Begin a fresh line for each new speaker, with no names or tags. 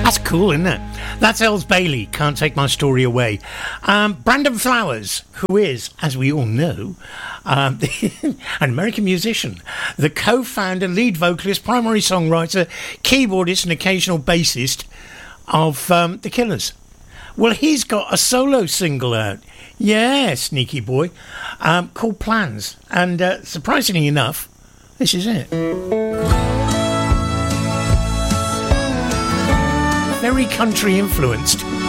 That's cool, isn't it? That's Els Bailey, Can't Take My Story Away. Brandon Flowers, who is, as we all know, an American musician, the co-founder, lead vocalist, primary songwriter, keyboardist and occasional bassist of The Killers. Well, he's got a solo single out. Yeah, sneaky boy. Called Plans. And surprisingly enough, this is it. Very country influenced.